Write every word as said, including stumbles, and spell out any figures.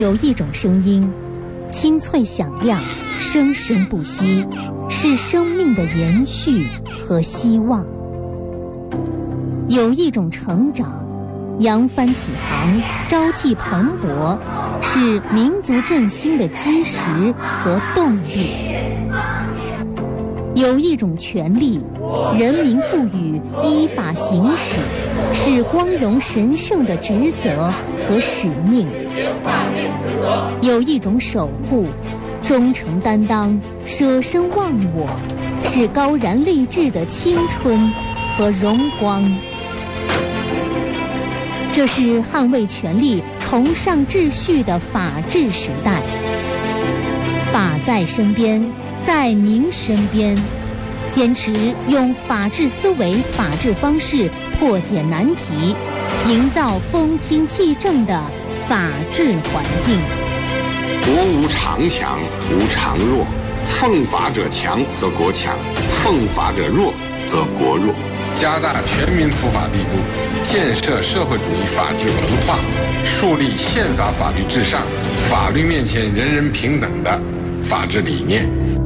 有一种声音，清脆响亮，生生不息，是生命的延续和希望。有一种成长，扬帆起航，朝气蓬勃，是民族振兴的基石和动力。有一种权利，人民赋予，依法行使，是光荣神圣的职责和使命。有一种守护，忠诚担当，舍身忘我，是高然励志的青春和荣光。这是捍卫权利、崇尚秩序的法治时代。法在身边，在您身边，坚持用法治思维、法治方式破解难题，营造风清气正的法治环境。 国无常强，无常弱，奉法者强则国强，奉法者弱则国弱。 加大全民普法力度，建设社会主义法治文化，树立宪法法律至上、法律面前人人平等的法治理念。